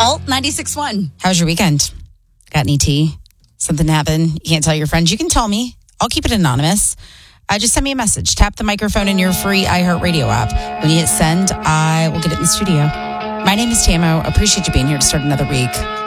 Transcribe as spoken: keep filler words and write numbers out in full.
Alt ninety-six point one. How's your weekend? Got any tea? Something happened? You can't tell your friends? You can tell me. I'll keep it anonymous. Uh, just send me a message. Tap the microphone in your free iHeartRadio app. When you hit send, I will get it in the studio. My name is Tamo. Appreciate you being here to start another week.